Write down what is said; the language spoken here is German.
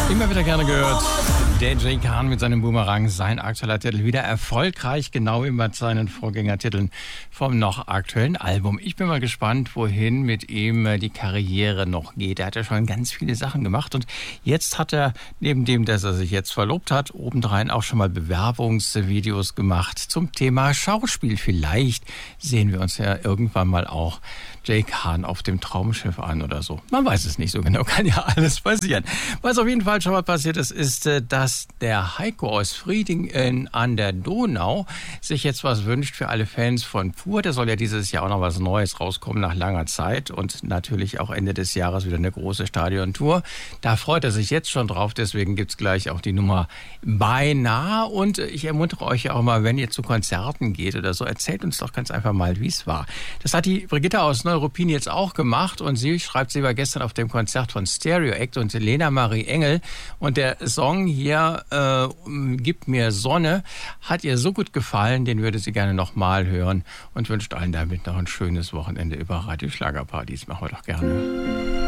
Immer wieder gerne gehört. Der Jay Khan mit seinem Boomerang, sein aktueller Titel, wieder erfolgreich, genau wie mit seinen Vorgängertiteln vom noch aktuellen Album. Ich bin mal gespannt, wohin mit ihm die Karriere noch geht. Er hat ja schon ganz viele Sachen gemacht und jetzt hat er, neben dem, dass er sich jetzt verlobt hat, obendrein auch schon mal Bewerbungsvideos gemacht zum Thema Schauspiel. Vielleicht sehen wir uns ja irgendwann mal auch Jay Khan auf dem Traumschiff an oder so. Man weiß es nicht so genau, kann ja alles passieren. Was auf jeden Fall schon mal passiert ist, dass der Heiko aus Friedingen an der Donau sich jetzt was wünscht für alle Fans von Pur. Da soll ja dieses Jahr auch noch was Neues rauskommen nach langer Zeit und natürlich auch Ende des Jahres wieder eine große Stadiontour. Da freut er sich jetzt schon drauf, deswegen gibt's gleich auch die Nummer Beinahe. Und ich ermuntere euch ja auch mal, wenn ihr zu Konzerten geht oder so, erzählt uns doch ganz einfach mal, wie es war. Das hat die Brigitte aus Neuruppin jetzt auch gemacht und sie schreibt, sie war gestern auf dem Konzert von Stereo Act und Lena Marie Engel und der Song hier, Gib mir Sonne, hat ihr so gut gefallen, den würde sie gerne nochmal hören und wünscht allen damit noch ein schönes Wochenende über Radio Schlagerpartys. Machen wir doch gerne.